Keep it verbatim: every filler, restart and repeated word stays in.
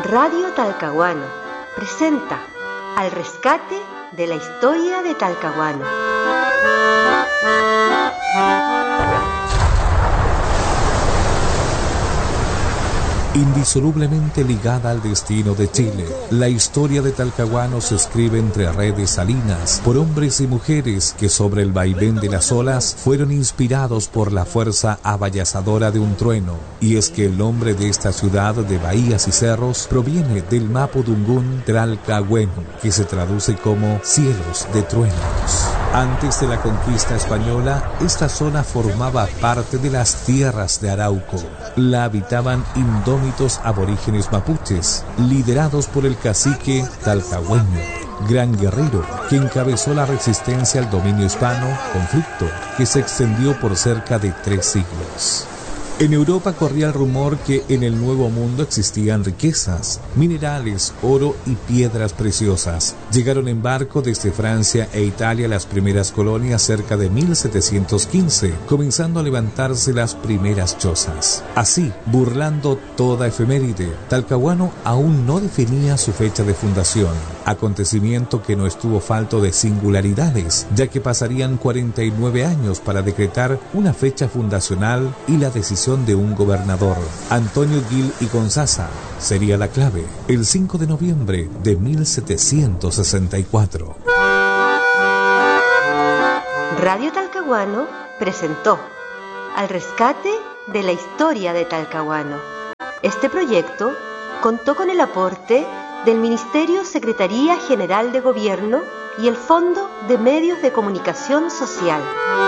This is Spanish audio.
Radio Talcahuano presenta Al rescate de la historia de Talcahuano. Indisolublemente ligada al destino de Chile, la historia de Talcahuano se escribe entre redes salinas por hombres y mujeres que sobre el vaivén de las olas fueron inspirados por la fuerza abayazadora de un trueno. Y es que el nombre de esta ciudad de bahías y cerros proviene del mapudungún Talcahuano, que se traduce como cielos de truenos. Antes de la conquista española, esta zona formaba parte de las tierras de Arauco. La habitaban indómitos aborígenes mapuches, liderados por el cacique Talcahueño, gran guerrero que encabezó la resistencia al dominio hispano, conflicto que se extendió por cerca de tres siglos. En Europa corría el rumor que en el Nuevo Mundo existían riquezas, minerales, oro y piedras preciosas. Llegaron en barco desde Francia e Italia las primeras colonias cerca de mil setecientos quince, comenzando a levantarse las primeras chozas. Así, burlando toda efeméride, Talcahuano aún no definía su fecha de fundación, acontecimiento que no estuvo falto de singularidades, ya que pasarían cuarenta y nueve años para decretar una fecha fundacional y la decisión de un gobernador. Antonio Gil y Gonzaza sería la clave, el cinco de noviembre de mil setecientos sesenta y cuatro. Radio Talcahuano presentó Al rescate de la historia de Talcahuano. Este proyecto contó con el aporte del Ministerio Secretaría General de Gobierno y el Fondo de Medios de Comunicación Social.